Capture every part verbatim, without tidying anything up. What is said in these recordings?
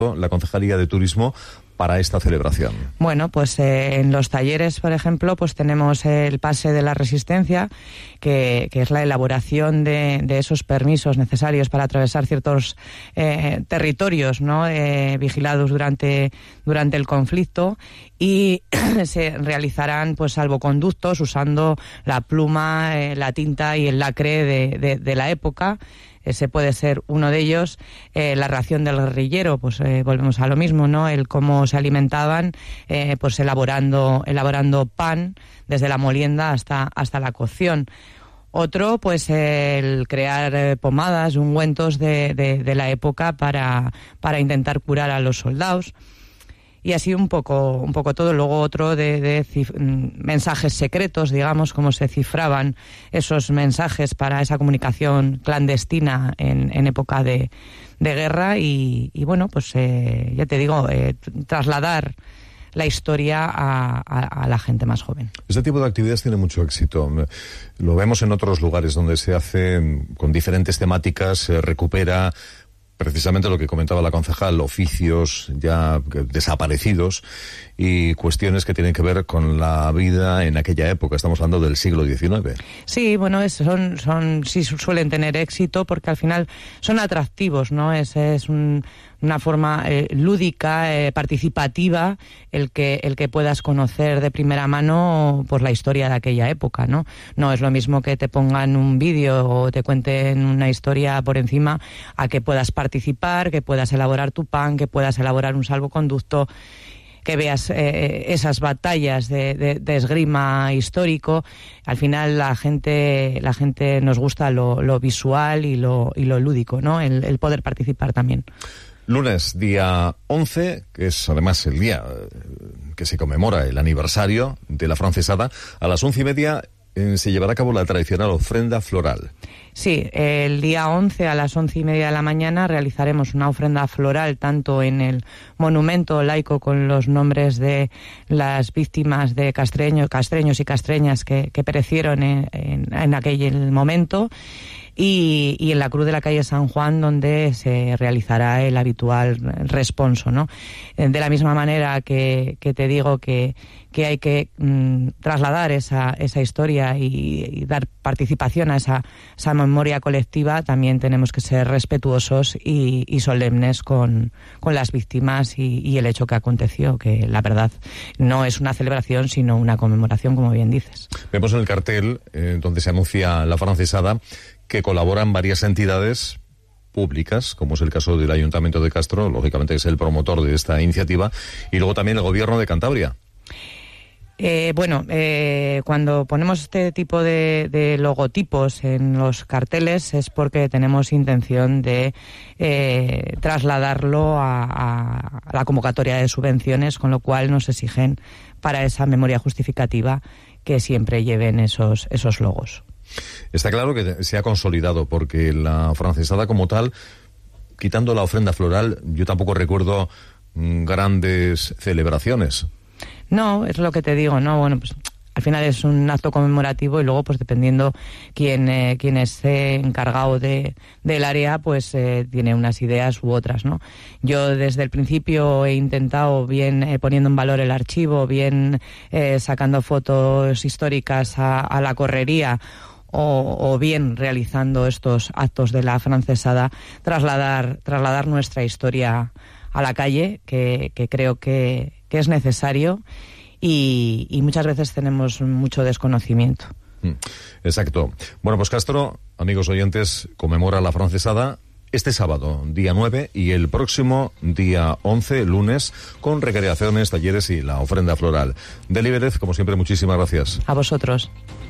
la Concejalía de Turismo para esta celebración? Bueno, pues eh, en los talleres, por ejemplo, pues tenemos el pase de la resistencia, que, que es la elaboración de, de esos permisos necesarios para atravesar ciertos eh, territorios, ¿no? Eh, vigilados durante, durante el conflicto, y se realizarán pues salvoconductos usando la pluma, eh, la tinta y el lacre de, de, de la época. Ese puede ser uno de ellos. Eh, la ración del guerrillero, pues eh, volvemos a lo mismo, ¿no? El cómo se alimentaban, eh, pues elaborando, elaborando pan desde la molienda hasta, hasta la cocción. Otro, pues el crear eh, pomadas, ungüentos de, de, de la época para, para intentar curar a los soldados. Y así un poco, un poco todo. Luego otro de, de cif- mensajes secretos, digamos, cómo se cifraban esos mensajes para esa comunicación clandestina en, en época de, de guerra. Y, y bueno, pues eh, ya te digo, eh, trasladar la historia a, a, a la gente más joven. Este tipo de actividades tiene mucho éxito. Lo vemos en otros lugares donde se hace con diferentes temáticas, se recupera precisamente lo que comentaba la concejal, oficios ya desaparecidos y cuestiones que tienen que ver con la vida en aquella época. Estamos hablando del siglo diecinueve. Sí, bueno, es, son, son, sí suelen tener éxito porque al final son atractivos, ¿no? Es, es un, una forma eh, lúdica, eh, participativa, el que, el que puedas conocer de primera mano pues la historia de aquella época, ¿no? No es lo mismo que te pongan un vídeo o te cuenten una historia por encima a que puedas participar, que puedas elaborar tu pan, que puedas elaborar un salvoconducto, que veas eh, esas batallas de, de, de esgrima histórico. Al final la gente la gente nos gusta lo, lo visual y lo, y lo lúdico, ¿no? El, el poder participar también. Lunes, día once, que es además el día que se conmemora el aniversario de la Francesada, a las once y media eh, se llevará a cabo la tradicional ofrenda floral. Sí, el día once a las once y media de la mañana realizaremos una ofrenda floral tanto en el monumento laico con los nombres de las víctimas de castreños, castreños y castreñas que, que perecieron en, en, en aquel momento, y, y en la cruz de la calle San Juan, donde se realizará el habitual responso, ¿no? De la misma manera que, que te digo que, que hay que mmm, trasladar esa, esa historia y, y dar participación a esa, esa memoria colectiva, también tenemos que ser respetuosos y, y solemnes con, con las víctimas y, y el hecho que aconteció, que la verdad no es una celebración sino una conmemoración, como bien dices. Vemos en el cartel eh, donde se anuncia la Francesada que colaboran varias entidades públicas, como es el caso del Ayuntamiento de Castro, lógicamente es el promotor de esta iniciativa, y luego también el Gobierno de Cantabria. Eh, bueno, eh, cuando ponemos este tipo de, de logotipos en los carteles es porque tenemos intención de eh, trasladarlo a, a, a la convocatoria de subvenciones, con lo cual nos exigen para esa memoria justificativa que siempre lleven esos, esos logos. Está claro que se ha consolidado, porque la Francesada como tal, quitando la ofrenda floral, yo tampoco recuerdo mm, grandes celebraciones. No, es lo que te digo, ¿no? Bueno, pues al final es un acto conmemorativo y luego, pues dependiendo quién, eh, quién esté encargado de, del área, pues eh, tiene unas ideas u otras, ¿no? Yo desde el principio he intentado, bien eh, poniendo en valor el archivo, bien eh, sacando fotos históricas a, a la correría, O, o bien realizando estos actos de la Francesada, trasladar, trasladar nuestra historia a la calle, que, que creo que, que es necesario y, y muchas veces tenemos mucho desconocimiento. Exacto. Bueno, pues Castro, amigos oyentes, conmemora la Francesada este sábado, día nueve, y el próximo día once, lunes, con recreaciones, talleres y la ofrenda floral. Delibérez, como siempre, muchísimas gracias. A vosotros.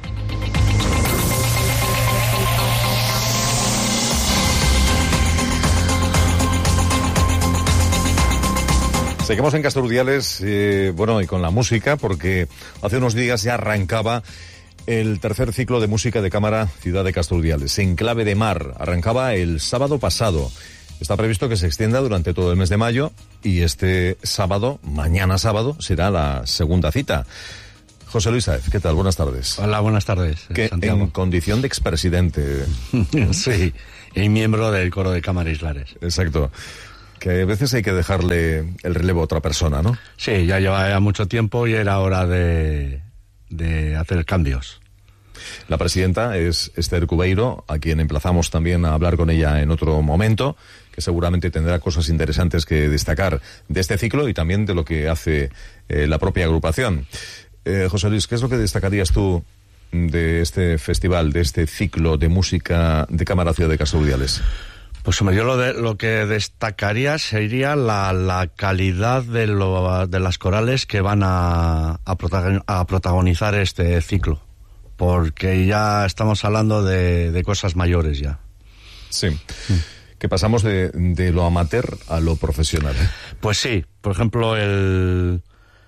Seguimos en Castro Urdiales, eh, bueno, y con la música, porque hace unos días ya arrancaba el tercer ciclo de música de cámara Ciudad de Castro Urdiales, en clave de mar. Arrancaba el sábado pasado. Está previsto que se extienda durante todo el mes de mayo, y este sábado, mañana sábado, será la segunda cita. José Luis Sáez, ¿qué tal? Buenas tardes. Hola, buenas tardes, que Santiago. En condición de expresidente. Sí, y miembro del coro de cámara Islares. Exacto. Que a veces hay que dejarle el relevo a otra persona, ¿no? Sí, ya lleva ya mucho tiempo y era hora de, de hacer cambios. La presidenta es Esther Cubeiro, a quien emplazamos también a hablar con ella en otro momento, que seguramente tendrá cosas interesantes que destacar de este ciclo y también de lo que hace eh, la propia agrupación. Eh, José Luis, ¿qué es lo que destacarías tú de este festival, de este ciclo de música de cámara Ciudad de Castro Urdiales? Pues hombre, yo lo, de, lo que destacaría sería la, la calidad de, lo, de las corales que van a, a, protagon, a protagonizar este ciclo, porque ya estamos hablando de, de cosas mayores ya. Sí, mm. que pasamos de, de lo amateur a lo profesional. Pues sí, por ejemplo, el,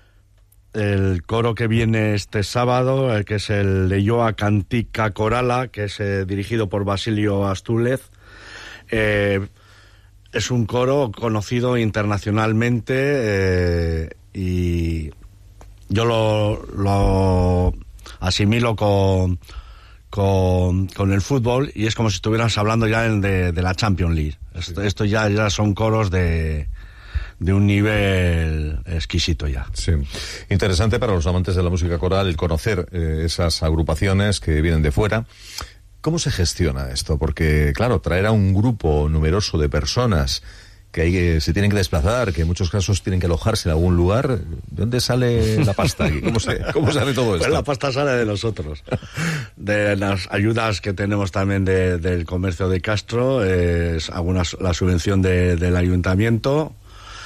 el coro que viene este sábado, el que es el de Joa Cantica Corala, que es eh, dirigido por Basilio Astúlez. Eh, es un coro conocido internacionalmente eh, y yo lo, lo asimilo con, con, con el fútbol y es como si estuvieras hablando ya de, de la Champions League. Esto, esto ya, ya son coros de, de un nivel exquisito ya. Sí. Interesante para los amantes de la música coral el conocer eh, esas agrupaciones que vienen de fuera. ¿Cómo se gestiona esto? Porque, claro, traer a un grupo numeroso de personas que, hay que se tienen que desplazar, que en muchos casos tienen que alojarse en algún lugar, ¿de dónde sale la pasta? ¿Cómo, se, cómo sale todo esto? Pues la pasta sale de nosotros, de las ayudas que tenemos también de, del comercio de Castro, es algunas, la subvención de, del ayuntamiento,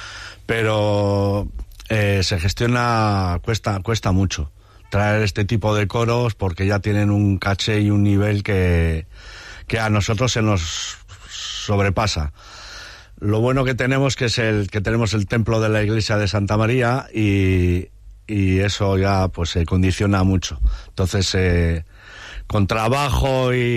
pero eh, se gestiona, cuesta, cuesta mucho traer este tipo de coros porque ya tienen un caché y un nivel que, que a nosotros se nos sobrepasa. Lo bueno que tenemos que es el que tenemos el templo de la iglesia de Santa María y, y eso ya pues se condiciona mucho. Entonces eh, con trabajo y,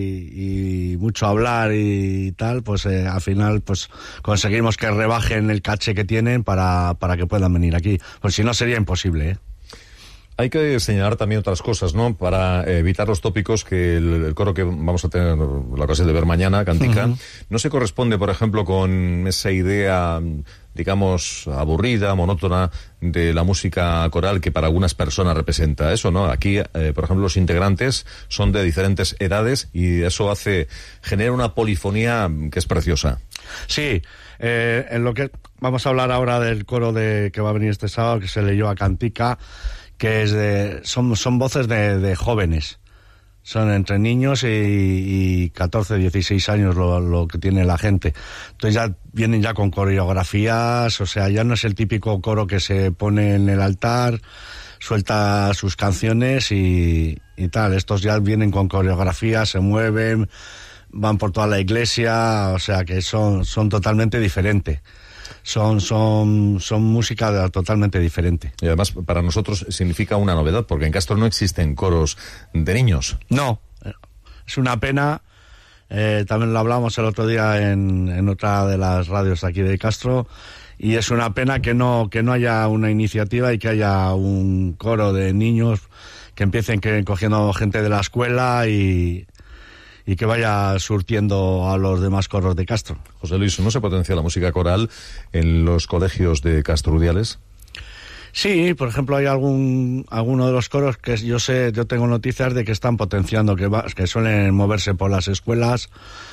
y mucho hablar y tal, pues eh, al final pues conseguimos que rebajen el caché que tienen para, para que puedan venir aquí. Pues si no sería imposible, ¿eh? Hay que señalar también otras cosas, ¿no? Para evitar los tópicos que el, el coro que vamos a tener la ocasión de ver mañana, Cantica, uh-huh. no se corresponde, por ejemplo, con esa idea, digamos, aburrida, monótona de la música coral que para algunas personas representa eso, ¿no? Aquí, eh, por ejemplo, los integrantes son de diferentes edades y eso hace, genera una polifonía que es preciosa. Sí, eh, en lo que vamos a hablar ahora del coro de que va a venir este sábado, que se leyó a Cantica, que es de, son, son voces de, de jóvenes, son entre niños y, y catorce, dieciséis años lo, lo que tiene la gente. Entonces ya vienen ya con coreografías, o sea, ya no es el típico coro que se pone en el altar, suelta sus canciones y, y tal. Estos ya vienen con coreografías, se mueven, van por toda la iglesia, o sea que son, son totalmente diferentes. Son, son, son música totalmente diferente. Y además para nosotros significa una novedad, porque en Castro no existen coros de niños. No, es una pena. Eh, también lo hablamos el otro día en, en otra de las radios aquí de Castro, y es una pena que no, que no haya una iniciativa y que haya un coro de niños que empiecen que, cogiendo gente de la escuela y... y que vaya surtiendo a los demás coros de Castro. José Luis, ¿no se potencia la música coral en los colegios de Castro Urdiales? Sí, por ejemplo, hay algún alguno de los coros que yo sé, yo tengo noticias de que están potenciando, que, va, que suelen moverse por las escuelas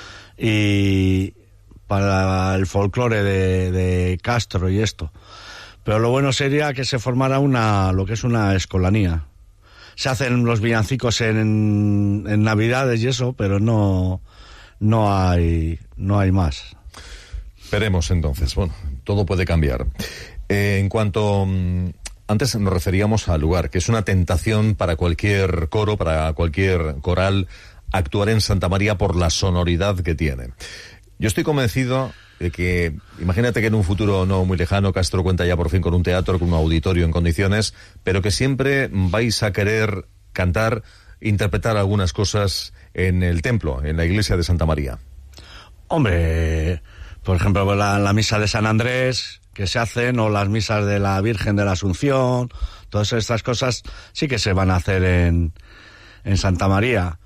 y para el folclore de, de Castro y esto. Pero lo bueno sería que se formara una, lo que es una escolanía. Se hacen los villancicos en, en Navidades y eso, pero no, no hay, no hay más. Veremos entonces. Bueno, todo puede cambiar. Eh, en cuanto... Antes nos referíamos al lugar, que es una tentación para cualquier coro, para cualquier coral, actuar en Santa María por la sonoridad que tiene. Yo estoy convencido de que, imagínate que en un futuro no muy lejano, Castro cuenta ya por fin con un teatro, con un auditorio en condiciones, pero que siempre vais a querer cantar, interpretar algunas cosas en el templo, en la iglesia de Santa María. Hombre, por ejemplo, la, la misa de San Andrés, que se hacen, o las misas de la Virgen de la Asunción, todas estas cosas sí que se van a hacer en, en Santa María.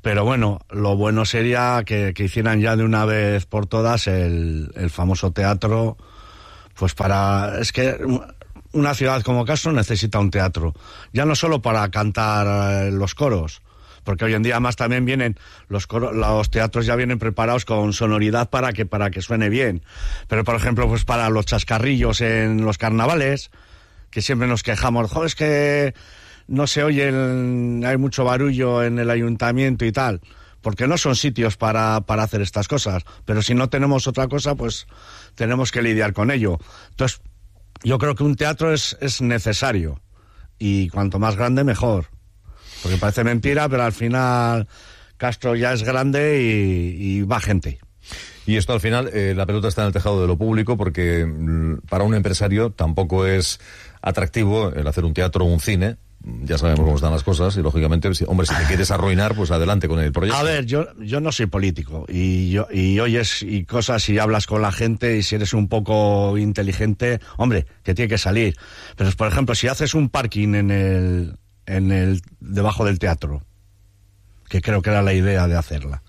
Pero bueno, lo bueno sería que, que hicieran ya de una vez por todas el, el famoso teatro, pues para... Es que una ciudad como Castro necesita un teatro, ya no solo para cantar los coros, porque hoy en día más también vienen los coros, los teatros ya vienen preparados con sonoridad para que para que suene bien, pero por ejemplo pues para los chascarrillos en los carnavales, que siempre nos quejamos, joder, es que no se oye, el, hay mucho barullo en el ayuntamiento y tal, porque no son sitios para, para hacer estas cosas, pero si no tenemos otra cosa, pues tenemos que lidiar con ello. Entonces, yo creo que un teatro es, es necesario, y cuanto más grande, mejor. Porque parece mentira, pero al final Castro ya es grande y, y va gente. Y esto al final, eh, la pelota está en el tejado de lo público, porque mm, para un empresario tampoco es atractivo el hacer un teatro o un cine. Ya sabemos cómo están las cosas y, lógicamente, si, hombre, si te quieres arruinar, pues adelante con el proyecto. A ver, yo yo no soy político y yo y oyes y cosas y hablas con la gente, y si eres un poco inteligente, hombre, que tiene que salir. Pero, por ejemplo, si haces un parking en el en el debajo del teatro, que creo que era la idea de hacerla,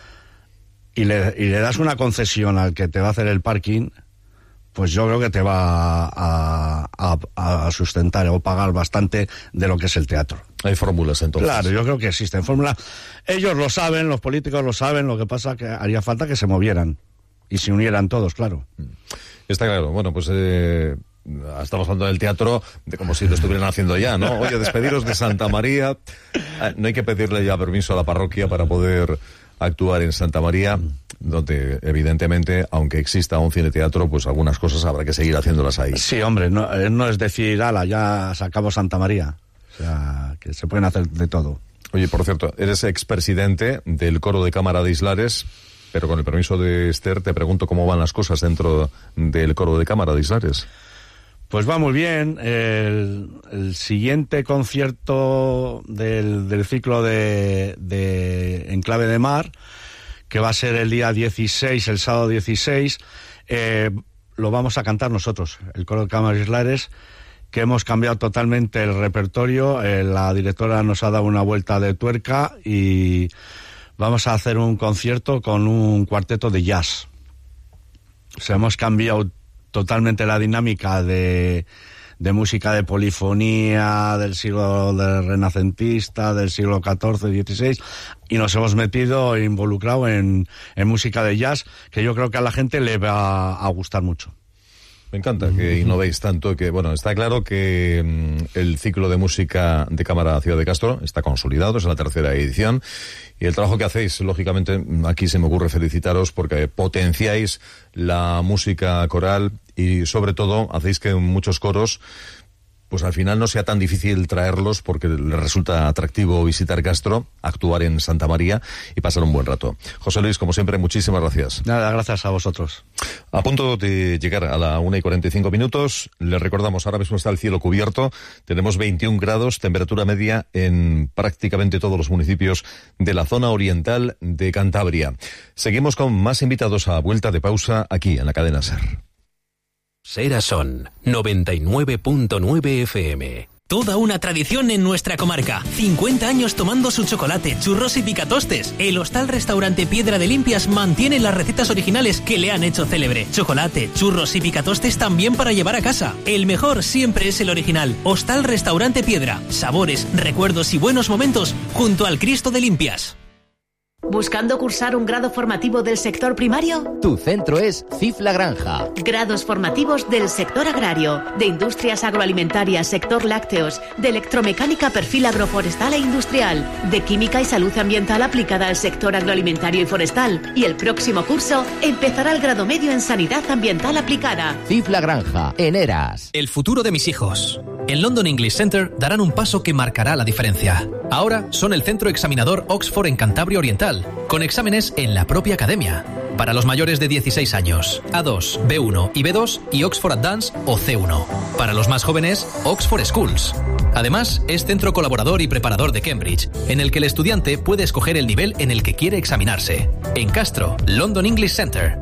y le, y le das una concesión al que te va a hacer el parking, pues yo creo que te va a, a, a sustentar o pagar bastante de lo que es el teatro. Hay fórmulas, entonces. Claro, yo creo que existen fórmulas. Ellos lo saben, los políticos lo saben, lo que pasa que haría falta que se movieran y se unieran todos, claro. Está claro. Bueno, pues eh, estamos hablando del teatro de como si lo estuvieran haciendo ya, ¿no? Oye, despediros de Santa María. No hay que pedirle ya permiso a la parroquia para poder actuar en Santa María, donde evidentemente, aunque exista un cine teatro, pues algunas cosas habrá que seguir haciéndolas ahí. Sí, hombre, no, no es decir, ala, ya sacamos Santa María. O sea, que se pueden hacer de todo. Oye, por cierto, eres expresidente del Coro de Cámara de Islares, pero con el permiso de Esther te pregunto cómo van las cosas dentro del Coro de Cámara de Islares. Pues va muy bien. El, el siguiente concierto del, del ciclo de, de Enclave de Mar, que va a ser el día dieciséis, el sábado dieciséis, eh, lo vamos a cantar nosotros, el Coro de Cámara de Islares, que hemos cambiado totalmente el repertorio. Eh, la directora nos ha dado una vuelta de tuerca y vamos a hacer un concierto con un cuarteto de jazz. O sea, hemos cambiado totalmente la dinámica de, de música de polifonía del siglo del renacentista, del siglo catorce, dieciséis, y nos hemos metido e involucrado en, en música de jazz, que yo creo que a la gente le va a gustar mucho. Me encanta que innovéis tanto, que bueno, está claro que mmm, el ciclo de música de Cámara Ciudad de Castro está consolidado, es la tercera edición, y el trabajo que hacéis, lógicamente, aquí se me ocurre felicitaros porque potenciáis la música coral y sobre todo hacéis que muchos coros, pues al final no sea tan difícil traerlos porque les resulta atractivo visitar Castro, actuar en Santa María y pasar un buen rato. José Luis, como siempre, muchísimas gracias. Nada, gracias a vosotros. A punto de llegar a la una y cuarenta y cinco minutos, les recordamos, ahora mismo está el cielo cubierto, tenemos veintiún grados, temperatura media en prácticamente todos los municipios de la zona oriental de Cantabria. Seguimos con más invitados a vuelta de pausa aquí en la cadena SER. Sera Son, noventa y nueve punto nueve F M. Toda una tradición en nuestra comarca. cincuenta años tomando su chocolate, churros y picatostes. El Hostal Restaurante Piedra de Limpias mantiene las recetas originales que le han hecho célebre. Chocolate, churros y picatostes también para llevar a casa. El mejor siempre es el original. Hostal Restaurante Piedra. Sabores, recuerdos y buenos momentos junto al Cristo de Limpias. ¿Buscando cursar un grado formativo del sector primario? Tu centro es C I F La Granja. Grados formativos del sector agrario, de industrias agroalimentarias, sector lácteos, de electromecánica perfil agroforestal e industrial, de química y salud ambiental aplicada al sector agroalimentario y forestal. Y el próximo curso empezará el grado medio en sanidad ambiental aplicada. C I F La Granja, en Eras. El futuro de mis hijos. En London English Center darán un paso que marcará la diferencia. Ahora son el centro examinador Oxford en Cantabria Oriental, con exámenes en la propia academia. Para los mayores de dieciséis años, A dos, B uno y B dos y Oxford Advance o C uno. Para los más jóvenes, Oxford Schools. Además, es centro colaborador y preparador de Cambridge, en el que el estudiante puede escoger el nivel en el que quiere examinarse. En Castro, London English Center.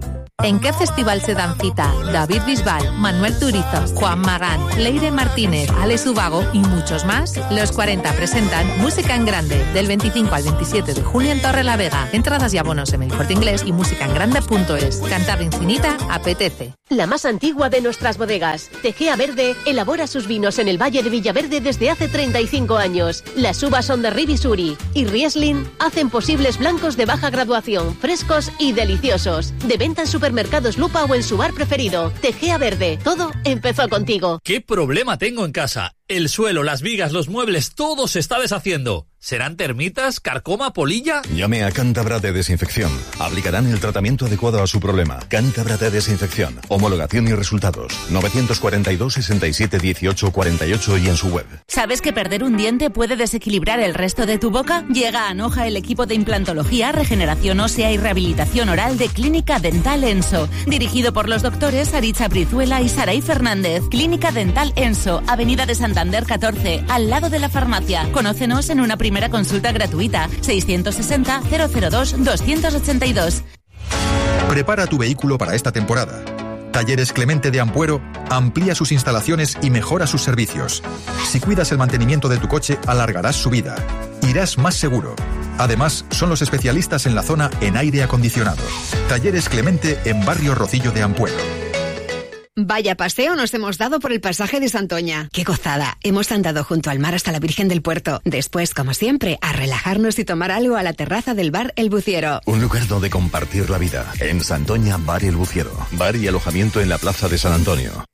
¿En qué festival se dan cita David Bisbal, Manuel Turizo, Juan Magán, Leire Martínez, Alex Ubago y muchos más? Los cuarenta presentan Música en Grande del veinticinco al veintisiete de junio en Torrelavega. Entradas y abonos en El Corte Inglés y musicaengrande punto es. Cantabria Infinita apetece. La más antigua de nuestras bodegas, Tejea Verde, elabora sus vinos en el Valle de Villaverde desde hace treinta y cinco años. Las uvas son de Ribisuri y Riesling hacen posibles blancos de baja graduación, frescos y deliciosos. De venta en supermercados Lupa o en su bar preferido. Tejea Verde, todo empezó contigo. ¿Qué problema tengo en casa? El suelo, las vigas, los muebles, todo se está deshaciendo. ¿Serán termitas, carcoma, polilla? Llame a Cántabra de Desinfección. Aplicarán el tratamiento adecuado a su problema. Cántabra de Desinfección. Homologación y resultados. novecientos cuarenta y dos, sesenta y siete, dieciocho, cuarenta y ocho y en su web. ¿Sabes que perder un diente puede desequilibrar el resto de tu boca? Llega a Anoja el equipo de implantología, regeneración ósea y rehabilitación oral de Clínica Dental Enso. Dirigido por los doctores Aritza Brizuela y Saray Fernández. Clínica Dental Enso, Avenida de Santander catorce, al lado de la farmacia. Conócenos en una primera consulta gratuita. seiscientos sesenta, cero cero dos, doscientos ochenta y dos. Prepara tu vehículo para esta temporada. Talleres Clemente de Ampuero amplía sus instalaciones y mejora sus servicios. Si cuidas el mantenimiento de tu coche, alargarás su vida. Irás más seguro. Además, son los especialistas en la zona en aire acondicionado. Talleres Clemente en Barrio Rocillo de Ampuero. Vaya paseo nos hemos dado por el pasaje de Santoña. ¡Qué gozada! Hemos andado junto al mar hasta la Virgen del Puerto. Después, como siempre, a relajarnos y tomar algo a la terraza del bar El Buciero. Un lugar donde compartir la vida. En Santoña, Bar El Buciero. Bar y alojamiento en la Plaza de San Antonio.